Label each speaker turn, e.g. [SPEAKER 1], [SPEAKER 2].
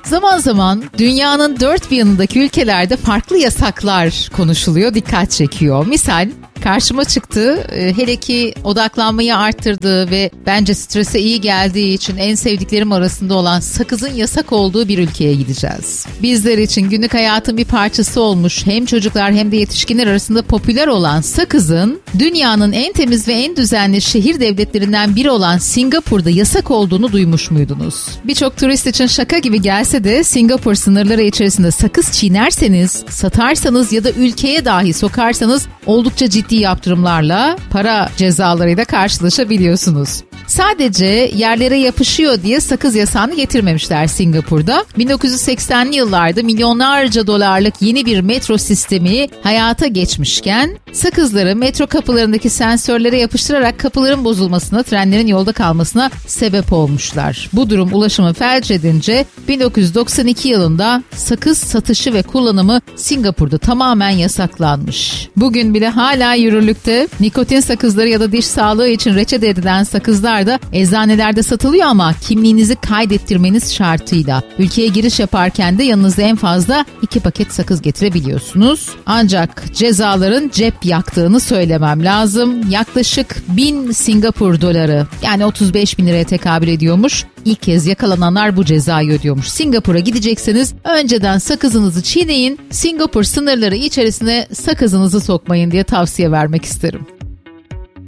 [SPEAKER 1] Zaman zaman dünyanın dört bir yanındaki ülkelerde farklı yasaklar konuşuluyor, dikkat çekiyor. Misal karşıma çıktı, hele ki odaklanmayı arttırdığı ve bence strese iyi geldiği için en sevdiklerim arasında olan sakızın yasak olduğu bir ülkeye gideceğiz. Bizler için günlük hayatın bir parçası olmuş, hem çocuklar hem de yetişkinler arasında popüler olan sakızın dünyanın en temiz ve en düzenli şehir devletlerinden biri olan Singapur'da yasak olduğunu duymuş muydunuz? Birçok turist için şaka gibi gelse de Singapur sınırları içerisinde sakız çiğnerseniz, satarsanız ya da ülkeye dahi sokarsanız oldukça ciddi yaptırımlarla, para cezalarıyla karşılaşabiliyorsunuz. Sadece yerlere yapışıyor diye sakız yasağını getirmemişler Singapur'da. 1980'li yıllarda milyonlarca dolarlık yeni bir metro sistemi hayata geçmişken sakızları metro kapılarındaki sensörlere yapıştırarak kapıların bozulmasına, trenlerin yolda kalmasına sebep olmuşlar. Bu durum ulaşımı felç edince 1992 yılında sakız satışı ve kullanımı Singapur'da tamamen yasaklanmış. Bugün bile hala yürürlükte. Nikotin sakızları ya da diş sağlığı için reçete edilen sakızlar da eczanelerde satılıyor ama kimliğinizi kaydettirmeniz şartıyla. Ülkeye giriş yaparken de yanınızda en fazla 2 paket sakız getirebiliyorsunuz. Ancak cezaların cep yaktığını söylemem lazım. Yaklaşık 1000 Singapur doları, yani 35 bin liraya tekabül ediyormuş. İlk kez yakalananlar bu cezayı ödüyormuş. Singapur'a gidecekseniz önceden sakızınızı çiğneyin. Singapur sınırları içerisine sakızınızı sokmayın diye tavsiye vermek isterim.